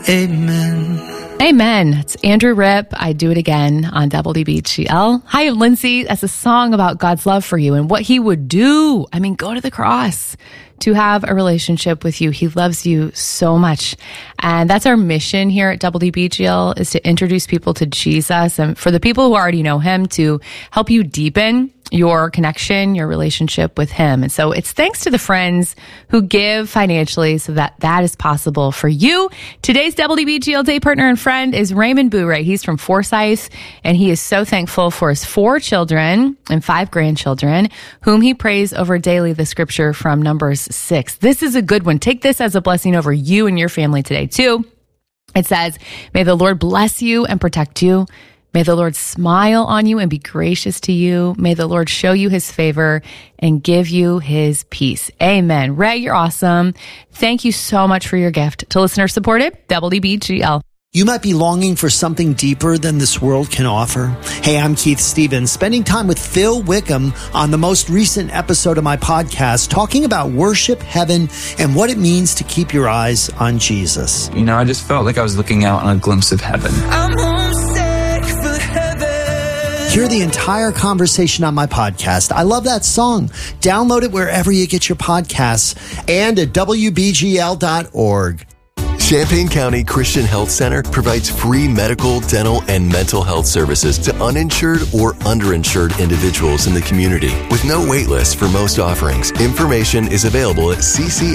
Amen. Amen. It's Andrew Ripp. I Do It Again on WBGL. Hi, I'm Lindsay. That's a song about God's love for you and what he would do. I mean, go to the cross to have a relationship with you. He loves you so much. And that's our mission here at WBGL, is to introduce people to Jesus, and for the people who already know him, to help you deepen your connection, your relationship with him. And so it's thanks to the friends who give financially so that that is possible for you. Today's WBGL Day partner and friend is Raymond Bouray. He's from Forsyth, and he is so thankful for his 4 children and 5 grandchildren, whom he prays over daily, the scripture from Numbers 6. This is a good one. Take this as a blessing over you and your family today too. It says, may the Lord bless you and protect you. May the Lord smile on you and be gracious to you. May the Lord show you his favor and give you his peace. Amen. Ray, you're awesome. Thank you so much for your gift to listener-supported WBGL. You might be longing for something deeper than this world can offer. Hey, I'm Keith Stevens, spending time with Phil Wickham on the most recent episode of my podcast, talking about worship, heaven, and what it means to keep your eyes on Jesus. You know, I just felt like I was looking out on a glimpse of heaven. I'm homesick for heaven. Hear the entire conversation on my podcast. I love that song. Download it wherever you get your podcasts and at WBGL.org. Champaign County Christian Health Center provides free medical, dental, and mental health services to uninsured or underinsured individuals in the community with no wait list for most offerings. Information is available at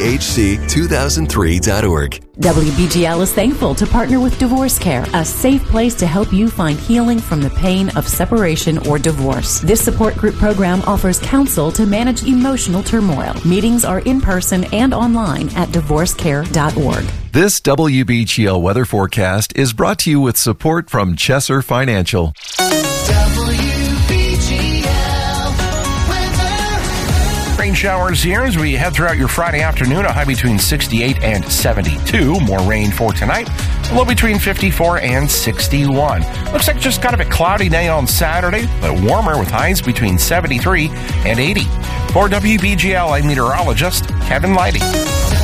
cchc2003.org. WBGL is thankful to partner with Divorce Care, a safe place to help you find healing from the pain of separation or divorce. This support group program offers counsel to manage emotional turmoil. Meetings are in person and online at divorcecare.org. This WBGL weather forecast is brought to you with support from Chesser Financial. Rain showers here as we head throughout your Friday afternoon, a high between 68 and 72. More rain for tonight, a low between 54 and 61. Looks like just kind of a cloudy day on Saturday, but warmer with highs between 73 and 80. For WBGL, I'm meteorologist Kevin Leidy.